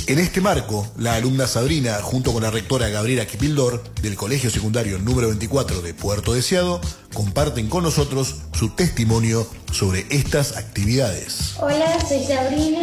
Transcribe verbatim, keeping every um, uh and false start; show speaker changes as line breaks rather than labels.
En este marco, la alumna Sabrina, junto con la rectora Gabriela Kipildor, del Colegio Secundario número veinticuatro de Puerto Deseado, comparten con nosotros su testimonio sobre estas actividades.
Hola, soy Sabrina